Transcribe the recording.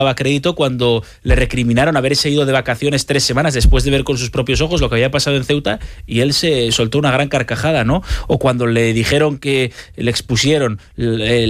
daba crédito cuando le recriminaron haberse ido de vacaciones 3 semanas después de ver con sus propios ojos lo que había pasado en Ceuta, y él se soltó una gran carcajada, ¿no? O cuando le dijeron que le expusieron